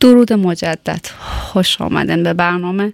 درود مجدد، خوش آمدن به برنامه.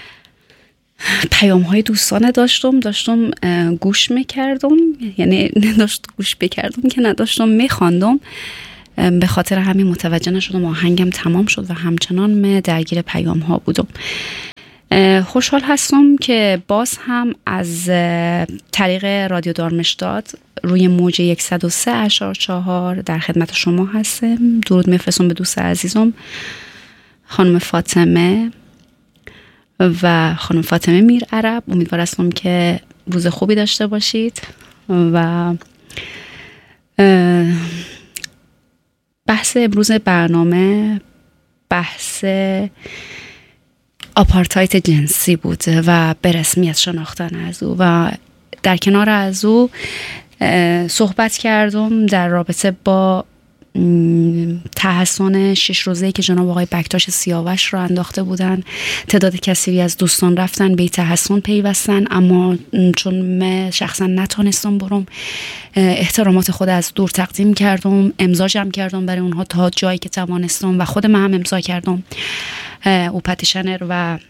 پیام های دوستانه داشتم گوش میکردم، یعنی گوش بکردم که نداشتم میخواندم، به خاطر همین متوجه نشدم، آهنگم تمام شد و همچنان درگیر پیام ها بودم. خوشحال هستم که باز هم از طریق رادیو دارمشتات روی موج 103.4 در خدمت شما هستم. درود میفرستم به دوست عزیزم خانم فاطمه و خانم فاطمه میر عرب. امیدوار هستم که روز خوبی داشته باشید و بحث امروز برنامه بحث آپارتایت جنسی بود و به رسمیت شناختن از او و در کنار از او صحبت کردم در رابطه با تحسن 6 روزه‌ای که جناب آقای بکتاش سیاوش رو انداخته بودن. تعداد کثیری از دوستان رفتن به تحسن پیوستن، اما چون من شخصا نتونستم برم، احترامات خود از دور تقدیم کردم، امضا جمع کردم برای اونها تا جایی که توانستم و خود من هم امضا کردم او پتیشنر. و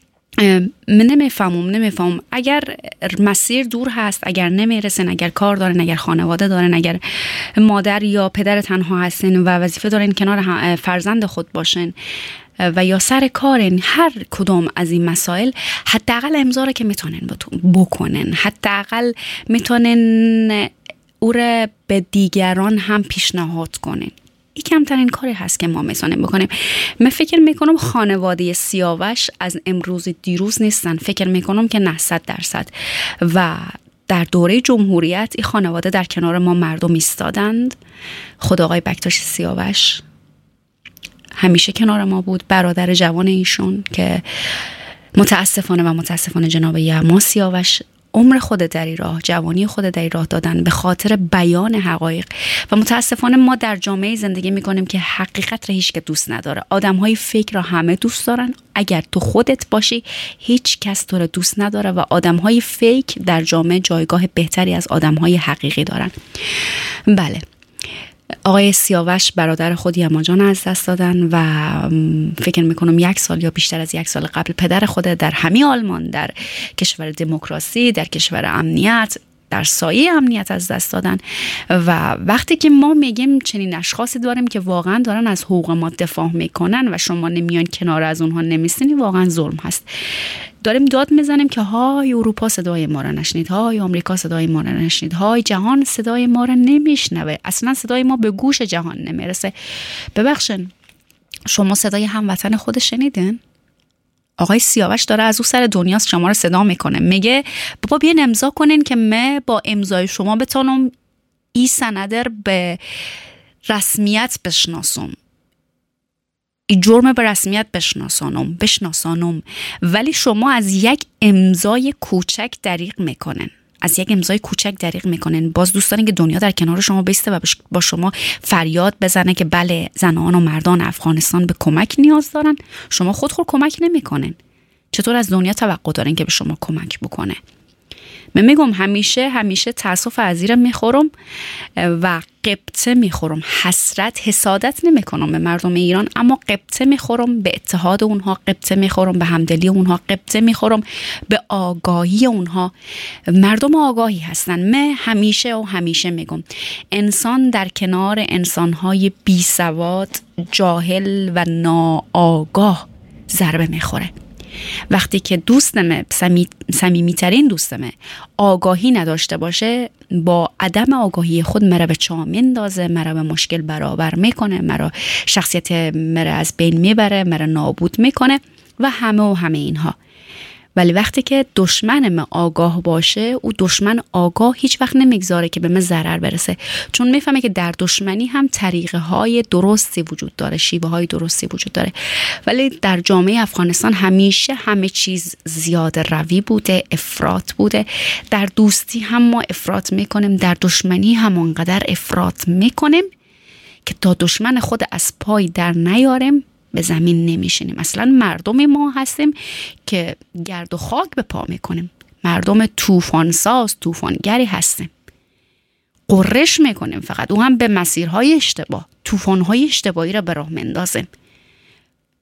نمیفهمم اگر مسیر دور هست، اگر نمیرسن، اگر کار دارن، اگر خانواده دارن، اگر مادر یا پدر تنها هستن و وظیفه دارن کنار فرزند خود باشن و یا سر کارن، هر کدوم از این مسائل حداقل امضا رو که میتونن بکنن، حداقل میتونن او را به دیگران هم پیشنهاد کنن. این کمترین کاری هست که ما میتونیم بکنیم. من فکر میکنم خانواده سیاوش از امروز دیروز نیستن، فکر میکنم که نه 100%. و در دوره جمهوریت این خانواده در کنار ما مردم ایستادند. خود آقای بکتاش سیاوش همیشه کنار ما بود، برادر جوان ایشون که متاسفانه جناب یما سیاوش عمر خود در این راه، جوانی خود در این راه دادن به خاطر بیان حقایق. و متاسفانه ما در جامعه زندگی میکنیم که حقیقت را هیچ که دوست نداره. آدمهای فیک را همه دوست دارن، اگر تو خودت باشی هیچ کس تو را دوست نداره و آدمهای فیک در جامعه جایگاه بهتری از آدمهای حقیقی دارن. بله، آقای سیاوش برادر خود یما جان از دست دادن و فکر میکنم 1 سال یا بیشتر از 1 سال قبل پدر خود در همین آلمان، در کشور دموکراسی، در کشور امنیت، در سایه امنیت از دست دادن. و وقتی که ما میگیم چنین اشخاصی داریم که واقعا دارن از حقوق ما دفاع میکنن و شما نمیان کنار از اونها نمیستین، واقعا ظلم هست. داریم داد میزنیم که های اروپا صدای ما را نشنید، های آمریکا صدای ما را نشنید، های جهان صدای ما را نمیشنوه، اصلا صدای ما به گوش جهان نمیرسه. ببخشن، شما صدای هموطن خود شنیدین؟ آقای سیاوش داره از او سر دنیا شما رو صدا میکنه، میگه بابا بیاین امضا کنین که من با امضای شما بتونم این سند به رسمیت بشناسم، این جرم به رسمیت بشناسانم. ولی شما از یک امضای کوچک دریغ میکنن، باز دوست دارین که دنیا در کنار شما بیسته و با شما فریاد بزنه که بله زنان و مردان افغانستان به کمک نیاز دارن. شما خود کمک نمیکنن، چطور از دنیا توقع دارین که به شما کمک بکنه؟ من میگم همیشه تاسف عزیره میخورم و قبطه میخورم، حسادت نمیکنم به مردم ایران، اما قبطه میخورم به اتحاد اونها، قبطه میخورم به همدلی اونها، قبطه میخورم به آگاهی اونها. مردم آگاهی هستن. من همیشه میگم انسان در کنار انسانهای بی سواد، جاهل و ناآگاه ضربه میخوره. وقتی که دوستمه، صمیمی‌ترین دوستمه، آگاهی نداشته باشه، با عدم آگاهی خود مرا به چاه میندازه، مرا به مشکل برابر میکنه، مرا شخصیت مرا از بین میبره، مرا نابود میکنه و همه اینها. ولی وقتی که دشمن من آگاه باشه، او دشمن آگاه هیچ وقت نمیگذاره که به من ضرر برسه، چون میفهمه که در دشمنی هم طریقه های درستی وجود داره، شیوه های درستی وجود داره. ولی در جامعه افغانستان همیشه همه چیز زیاده روی بوده، افراط بوده. در دوستی هم ما افراط میکنیم، در دشمنی هم انقدر افراط میکنیم که تا دشمن خود از پای در نیاریم به زمین نمیشینیم. اصلا مردم ما هستیم که گرد و خاک به پا میکنیم، مردم طوفانساز، طوفانگری هستیم، قررش میکنیم فقط، او هم به مسیرهای اشتباه، طوفانهای اشتباهی را به راه مندازیم.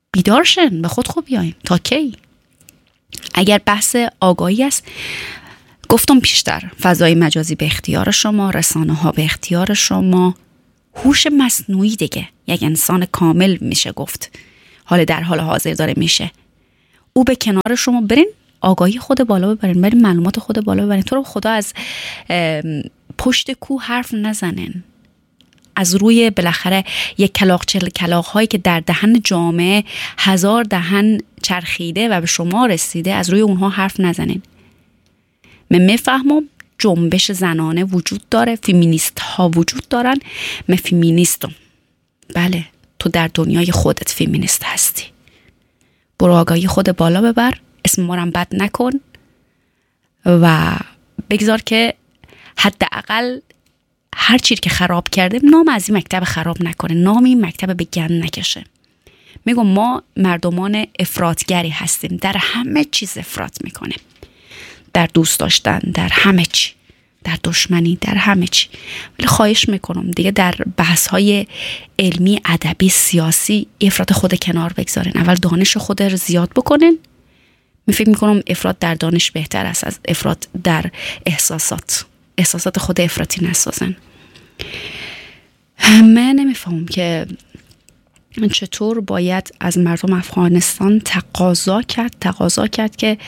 بیدارشن، به خود خوب بیاین. تا کی؟ اگر بحث آگاهی است، گفتم پیشتر، فضای مجازی به اختیار شما، رسانه ها به اختیار شما، هوش مصنوعی دیگه یک انسان کامل میشه گفت حال در حال حاضر داره میشه. او به کنار شما برین، آگاهی خود بالا ببرین، برین معلومات خود بالا ببرین. تو رو خدا از پشت کوه حرف نزنن، از روی بالاخره یک کلاغ چل کلاغ هایی که در دهن جامعه 1000 دهن چرخیده و به شما رسیده، از روی اونها حرف نزنین. من میفهمم جنبش زنانه وجود داره، فیمینیست ها وجود دارن، من فیمینیستم. بله، تو در دنیای خودت فیمینیست هستی. برو آگاهی خود بالا ببر، اسم ما رو بد نکن و بگذار که حداقل هر چیزی که خراب کرده نام از این مکتب خراب نکنه، نام این مکتب به گند نکشه. میگم ما مردمان افراطگری هستیم، در همه چیز افراط میکنیم، در دوست داشتن، در همه چی، در دشمنی، در همه چی. ولی خواهش میکنم دیگه در بحث های علمی، ادبی، سیاسی افراط خود کنار بگذارین. اول دانش خود رو زیاد بکنین. من فکر میکنم افراط در دانش بهتر است از افراط در احساسات خود افراطی نسازن. من نمیفهمم که چطور باید از مردم افغانستان تقاضا کرد که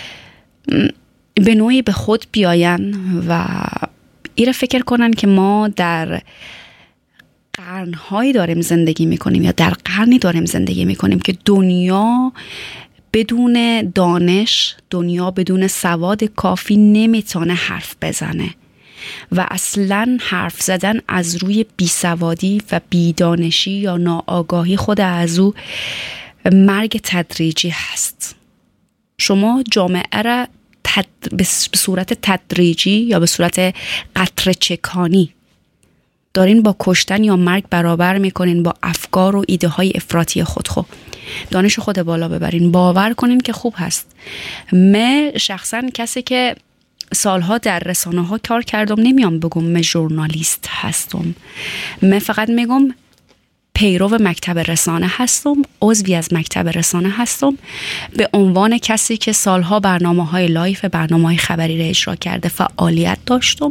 به نوعی به خود بیاین و ایره فکر کنن که ما در قرنهایی داریم زندگی میکنیم یا در قرنی داریم زندگی میکنیم که دنیا بدون دانش، دنیا بدون سواد کافی نمیتونه حرف بزنه و اصلا حرف زدن از روی بیسوادی و بیدانشی یا ناآگاهی خود از او مرگ تدریجی هست. شما جامعه را به صورت تدریجی یا به صورت قطره چکانی دارین با کشتن یا مرگ برابر میکنین با افکار و ایده های افراطی خود. دانش خود بالا ببرین، باور کنین که خوب هست. من شخصا کسی که سالها در رسانه ها کار کردم نمیام بگم من ژورنالیست هستم، من فقط میگم پیرو مکتب رسانه هستم، عضوی از مکتب رسانه هستم، به عنوان کسی که سالها برنامه‌های لایف، برنامه‌های خبری را اجرا کرده فعالیت داشتم.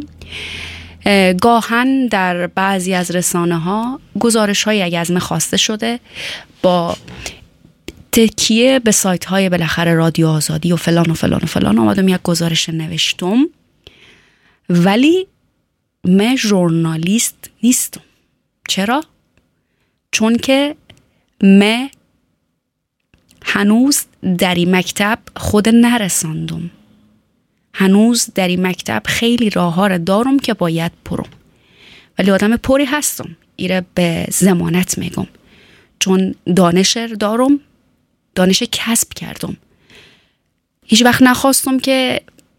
گاهن در بعضی از رسانه ها گزارش هایی اگه از من خواسته شده با تکیه به سایت های بالاخره رادیو آزادی و فلان و فلان و فلان آمدم یک گزارش نوشتم، ولی من ژورنالیست نیستم. چرا؟ چون که من هنوز در این مکتب خود نرساندم، هنوز در این مکتب خیلی راه ها را دارم که باید پرم، ولی آدم پری هستم، ایره به ضمانت میگم، چون دانش دارم، دانش کسب کردم. هیچ وقت نخواستم که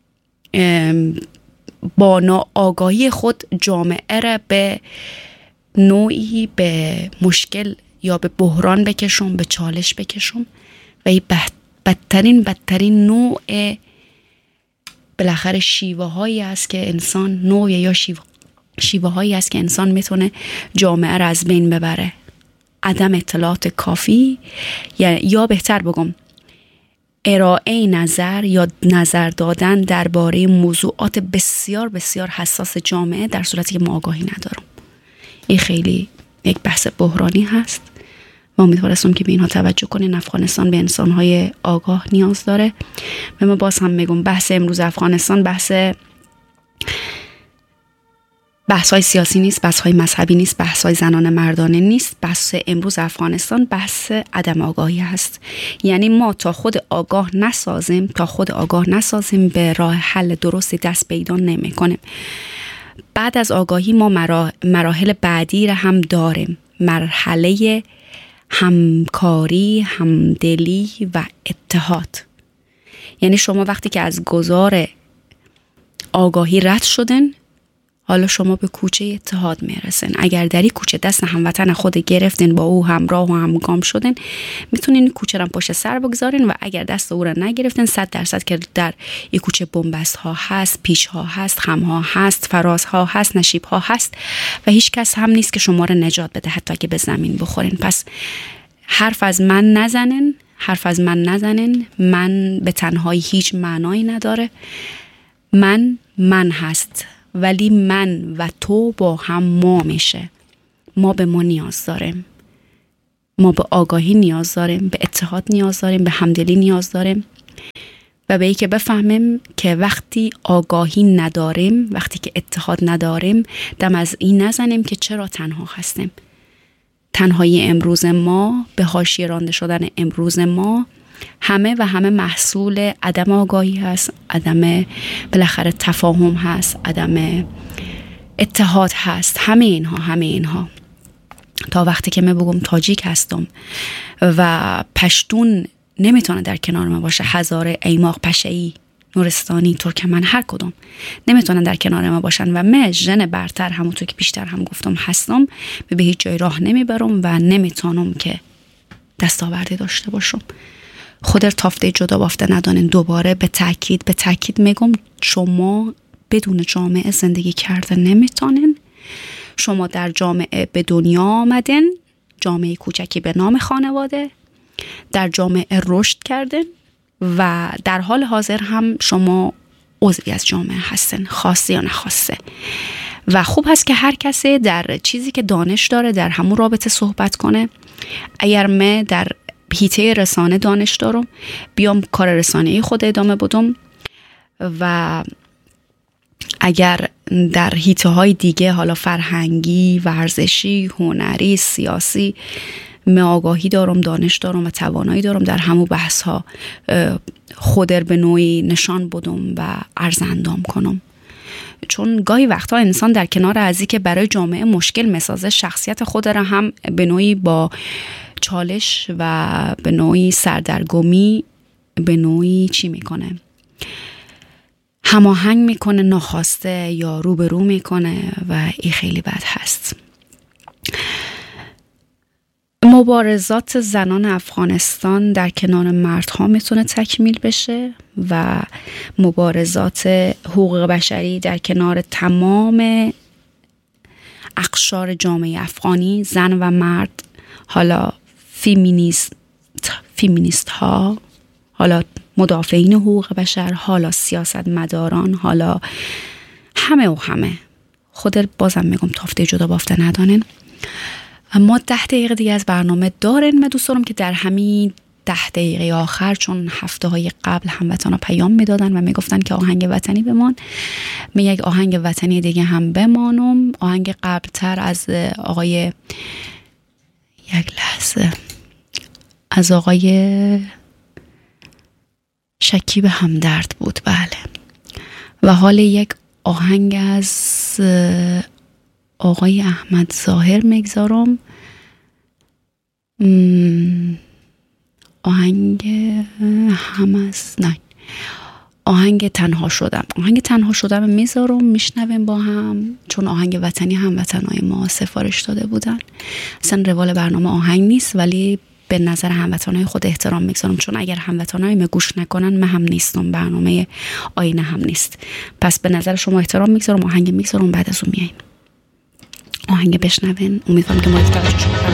با ناآگاهی خود جامعه را به نوعی به مشکل یا به بحران بکشم، به چالش بکشم و این بدترین نوع بالاخره شیوه هایی است که انسان شیوه هایی است که انسان میتونه جامعه را از بین ببره. عدم اطلاعات کافی یا بهتر بگم ارائه نظر یا نظر دادن درباره موضوعات بسیار بسیار حساس جامعه در صورتی که ما آگاهی ندارم. این خیلی یک بحث بحرانی هست و امیدوارم که به اینها توجه کنین. افغانستان به انسان‌های آگاه نیاز داره. و من باز هم میگم بحث امروز افغانستان بحث‌های سیاسی نیست، بحث‌های مذهبی نیست، بحث‌های زنانه مردانه نیست. بحث امروز افغانستان بحث عدم آگاهی هست. یعنی ما تا خود آگاه نسازیم به راه حل درستی دست پیدا نمی‌کنیم. بعد از آگاهی ما مراحل بعدی را هم داریم، مرحله همکاری، همدلی و اتحاد. یعنی شما وقتی که از گذار آگاهی رد شدن، حالا شما به کوچه اتحاد میرسن. اگر در این کوچه دست هموطن خود گرفتین، با او همراه و همگام شدن، میتونین کوچه را پشت سر بگذارین و اگر دست او را نگرفتن 100% که در این کوچه بنبست ها هست، پیش ها هست، خم ها هست، فراز ها هست، نشیب ها هست و هیچ کس هم نیست که شما را نجات بده حتی که به زمین بخورین. پس حرف از من نزنن. من به تنهایی هیچ معنایی نداره. من هست، ولی من و تو با هم ما میشه. ما به ما نیاز داریم. ما به آگاهی نیاز داریم، به اتحاد نیاز داریم، به همدلی نیاز داریم و به اینکه بفهمیم که وقتی آگاهی نداریم، وقتی که اتحاد نداریم، دم از این نزنیم که چرا تنها هستیم. تنهایی امروز ما، به حاشیه رانده شدن امروز ما، همه محصول عدم آگاهی هست، عدم بالاخره تفاهم هست، عدم اتحاد هست. همه اینها تا وقتی که من بگم تاجیک هستم و پشتون نمیتونه در کنار من باشه، هزاره، ایماق، پشه‌ای، نورستانی، ترکمن، هر کدوم نمیتونن در کنار ما باشن و من ژن برتر، همونطور که بیشتر هم گفتم هستم، به هیچ جای راه نمیبرم و نمیتونم که دستاوردی داشته باشم. خودر تافته جدا بافته ندانن. دوباره به تاکید میگم شما بدون جامعه زندگی کرده نمیتونن. شما در جامعه به دنیا آمدن، جامعه کوچکی به نام خانواده، در جامعه رشد کردن و در حال حاضر هم شما عضوی از جامعه هستن، خواسته یا نخواسته. و خوب هست که هر کسی در چیزی که دانش داره در همون رابطه صحبت کنه. اگر من در حیطه رسانه دانش دارم، بیام کار رسانه‌ای خود ادامه بدم و اگر در حیطه های دیگه، حالا فرهنگی، ورزشی، هنری، سیاسی، من آگاهی دارم، دانش دارم و توانایی دارم در همون بحث ها خودر به نوعی نشان بدم و عرض اندام کنم. چون گاهی وقتا انسان در کنار ازی که برای جامعه مشکل مسازه، شخصیت خود را هم به نوعی با چالش و به نوعی سردرگمی به نوعی چی میکنه؟ هماهنگ میکنه ناخواسته یا روبرو میکنه و این خیلی بد هست. مبارزات زنان افغانستان در کنار مردها میتونه تکمیل بشه و مبارزات حقوق بشری در کنار تمام اقشار جامعه افغانی، زن و مرد، حالا فیمینیست ها، حالا مدافعین حقوق بشر، حالا سیاست مداران، حالا همه خودت بازم میگم تافته جدا بافته ندانن. ما 10 دقیقه دیگه از برنامه دارن. من دوست دارم که در همین 10 دقیقه آخر، چون هفته های قبل هموطنا پیام میدادن و میگفتن که آهنگ وطنی بمان، من یک آهنگ وطنی دیگه هم بمانم. آهنگ قبلتر از آقای از آقای شکیب همدرد بود، بله. و حال یک آهنگ از آقای احمد ظاهر میگذارم. آهنگ تنها شدم میذارم، میشنویم با هم، چون آهنگ وطنی هم وطنای ما سفارش داده بودن. اصلا روال برنامه آهنگ نیست، ولی به نظر هموطنای خود احترام میگذارم، چون اگر هموطنای ما گوش نکنن من هم نیستم، برنامه آینه هم نیست. پس به نظر شما احترام میگذارم، آهنگ میگذارم، بعد از اون میاییم آهنگ بشنوین. امیدوارم که مورد توجه شما